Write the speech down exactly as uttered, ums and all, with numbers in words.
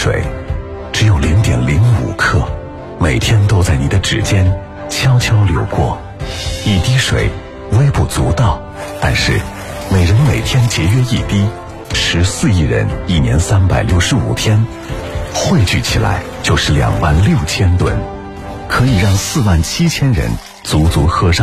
水只有 零点零五 克，每天都在你的指尖悄悄流过。一滴水微不足道，但是每人每天节约一滴，十四亿人一年三百六十五天，汇聚起来就是两万六千吨，可以让四万七千人足足喝上